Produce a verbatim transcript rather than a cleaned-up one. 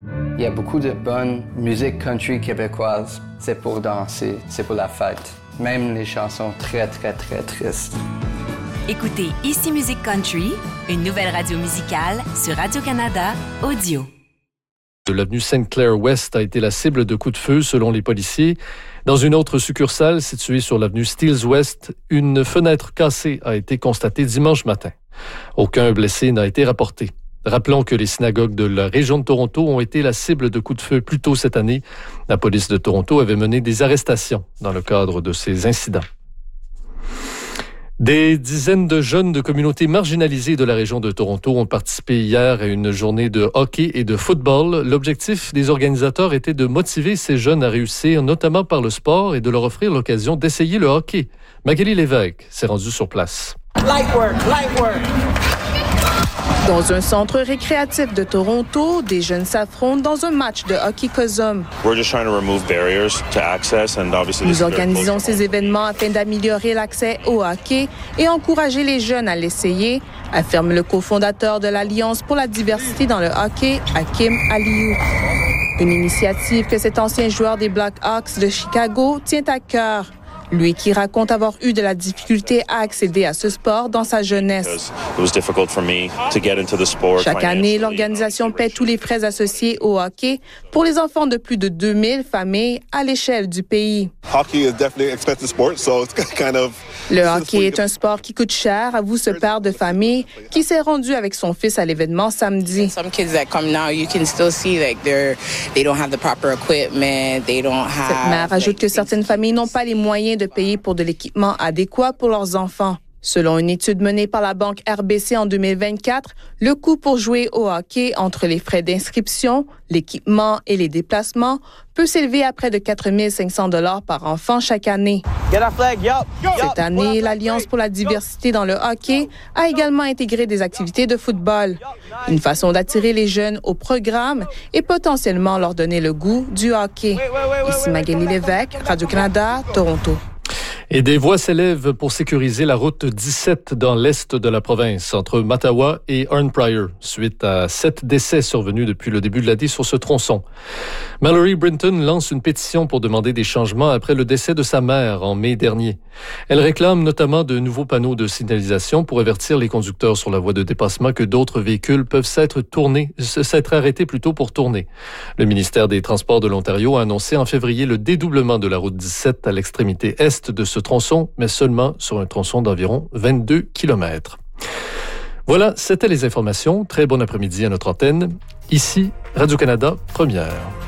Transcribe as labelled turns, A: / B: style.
A: Il y a beaucoup de bonne musique country québécoise. C'est pour danser, c'est pour la fête. Même les chansons très, très, très tristes.
B: Écoutez Ici Musique Country, une nouvelle radio musicale sur Radio-Canada Audio.
C: L'avenue Sainte-Claire-Ouest a été la cible de coups de feu selon les policiers. Dans une autre succursale située sur l'avenue Steeles-Ouest, une fenêtre cassée a été constatée dimanche matin. Aucun blessé n'a été rapporté. Rappelons que les synagogues de la région de Toronto ont été la cible de coups de feu plus tôt cette année. La police de Toronto avait mené des arrestations dans le cadre de ces incidents. Des dizaines de jeunes de communautés marginalisées de la région de Toronto ont participé hier à une journée de hockey et de football. L'objectif des organisateurs était de motiver ces jeunes à réussir, notamment par le sport, et de leur offrir l'occasion d'essayer le hockey. Magali Lévesque s'est rendue sur place.
D: Light work, light work.
E: Dans un centre récréatif de Toronto, des jeunes s'affrontent dans un match de hockey cosum. Nous organisons ces événements afin d'améliorer l'accès au hockey et encourager les jeunes à l'essayer, affirme le cofondateur de l'Alliance pour la diversité dans le hockey, Hakim Aliou. Une initiative que cet ancien joueur des Blackhawks de Chicago tient à cœur. Lui qui raconte avoir eu de la difficulté à accéder à ce sport dans sa jeunesse. Chaque année, l'organisation paie tous les frais associés au hockey pour les enfants de plus de deux mille familles à l'échelle du pays. Le hockey est un sport qui coûte cer, avoue ce père de famille qui s'est rendu avec son fils à l'événement samedi. Cette mère ajoute que certaines familles n'ont pas les moyens de payer pour de l'équipement adéquat pour leurs enfants. Selon une étude menée par la banque R B C en deux mille vingt-quatre, le coût pour jouer au hockey entre les frais d'inscription, l'équipement et les déplacements peut s'élever à près de quatre mille cinq cents dollars par enfant chaque année. Cette année, l'Alliance pour la diversité dans le hockey a également intégré des activités de football. Une façon d'attirer les jeunes au programme et potentiellement leur donner le goût du hockey. Ici Magali Lévesque, Radio-Canada, Toronto.
C: Et des voix s'élèvent pour sécuriser la route dix-sept dans l'est de la province, entre Mattawa et Arnprior, suite à sept décès survenus depuis le début de l'année sur ce tronçon. Mallory Brinton lance une pétition pour demander des changements après le décès de sa mère en mai dernier. Elle réclame notamment de nouveaux panneaux de signalisation pour avertir les conducteurs sur la voie de dépassement que d'autres véhicules peuvent s'être tournés, s'être arrêtés plutôt pour tourner. Le ministère des Transports de l'Ontario a annoncé en février le dédoublement de la route dix-sept à l'extrémité est de ce tronçon, mais seulement sur un tronçon d'environ vingt-deux kilomètres. Voilà, c'était les informations. Très bon après-midi à notre antenne. Ici, Radio-Canada, première.